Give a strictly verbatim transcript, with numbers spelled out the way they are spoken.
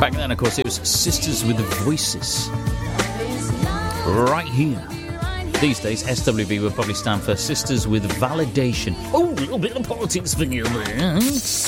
Back then, of course, it was Sisters with Voices. Right here. These days, S W V would probably stand for Sisters with Validation. Oh, a little bit of politics for you there.